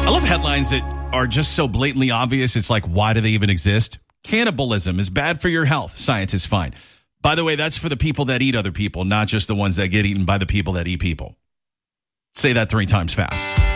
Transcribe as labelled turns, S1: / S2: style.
S1: I love headlines that are just so blatantly obvious. It's like, why do they even exist? Cannibalism is bad for your health. Scientists find. By the way, that's for the people that eat other people, not just the ones that get eaten by the people that eat people. Say that 3 times fast.